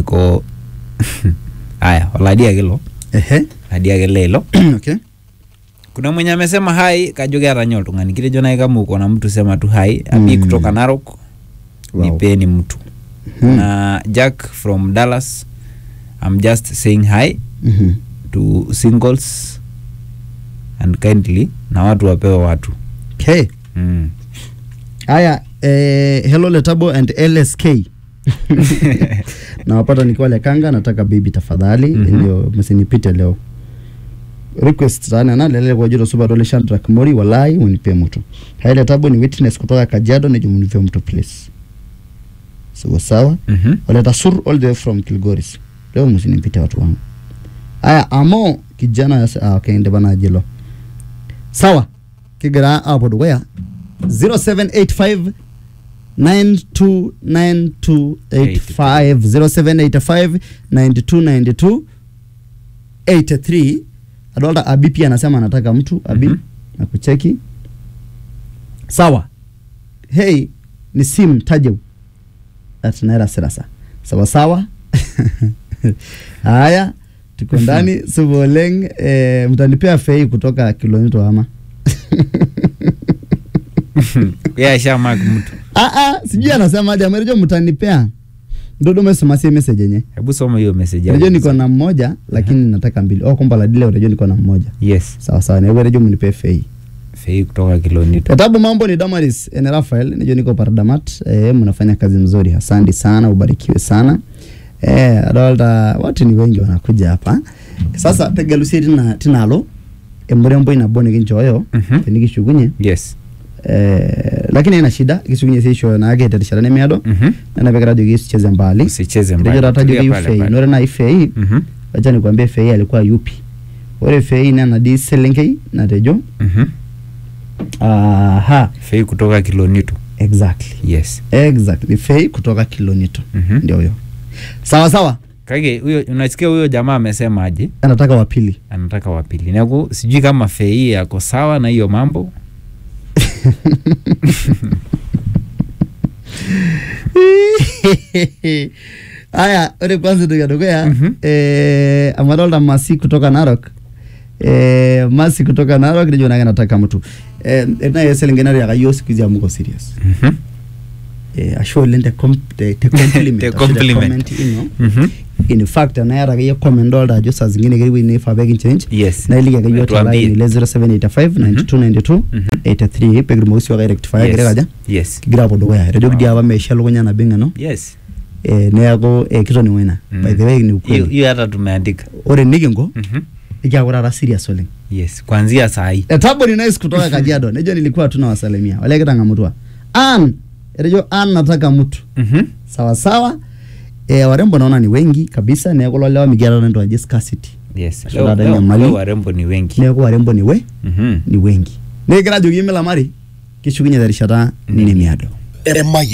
niko haya oladia kilo adia kelelo Okay. kuna mwenye amesema hai kajoge atanyo oltung'ani kitejo naye kama uko na mtu sema tu hai abi kutoka Narok nipeni mtu na Jack from Dallas I'm just saying hi to singles and kindly na watu wapewa watu. Okay. Haya, hello Letabo and LSK. Na wapata nikiwa Lekanga, nataka bibi tafadhali, ndio msinipite leo. Request sana na lele kwa jiro super dole Shandrak Mori walai unipe mtu. Haya Letabo ni witness kutoka Kajiado na jumunipe mtu please. So sawa? Waleta sur all the way from Kilgoris. Leo msinipite watu wangu. Haya amo kijana ya okay ndio bana jelo. Sawa. Kigera hapo dugoya 0785 929285 0785 9292 83. Adolta Abi pia anasema anataka mtu Abi na kucheki. Sawa. Hey ni sim tajeu atnaira serasa. Sawa sawa. Haya tuko ndani Suboleng mtanipea fei kutoka kilomita ama Yeah, shama mtu. Sijui anasema aje amerejo mtanipea. Ndodo umesoma si message yenye. Hebu soma hiyo message. Unajua niko na mmoja lakini nataka mbili. Komba la dile unajua niko na mmoja. Yes. Sawa sawa na wewe mnipe fei. Fei kutoka kilomita. Katabu mambo ni Damaris en Rafael, unajua niko Pardamat. Mnafanya kazi mzuri. Asante sana, ubarikiwe sana. Adolta watu ni wengi wanakuja hapa. Sasa tegelusi tinalo emborembo inabone kinchoyo nikishugunye. Yes. Lakini ina shida kishugunye sisho na yake tarisha na miado na pekera radio kisicheze mbali. Usicheze mbali. Ndio radio ifei nore na ifei. Acha nikwambie fei alikuwa yupi. Ore fei na di selengei na tejo. Fei kutoka kilomita. Exactly. Yes. Exactly. Fei kutoka kilomita. Ndio hiyo. Sawa sawa. Kage huyo unasikia huyo jamaa amesema aje? Anataka wa pili. Anataka wa pili. Nako sijui kama fei yako sawa na hiyo mambo. Aya, ore kwanza tukadogoya amadolda Masi kutoka Narok. Masi kutoka Narok ndio nataka mtu. Na yeselengenari ya kayo siku ya mko serious. Ashole the compliment in fact anayara kayo comment order jo saa zingine karibu ni fa bagging change. Yes. Na ile kayo tala ni 0785 9292 83 pegri mosi wa rectifier gere kaja. Yes. Kigira hapo dogoya radio dia aba mesha logonya na benga no. Yes. Neago kito ni wena. By the way ni ukweli. Hiyo hata tumeandika. Ore nigingo. Ikakura serious soleng. Yes, kuanzia saa hii. Tabo ni nice kutoka Kajiado. Najua nilikuwa tunawasalimia. Wale kitanga mtu. Erejo nataka mtu. Sawa sawa. Warembo naona ni wengi kabisa na yako leo migera ndo aje scarcity. Yes. Leo warembo ni wengi. Leo warembo ni ni wengi. Negira jogi mela mari. Kishuginya darishata ni miado.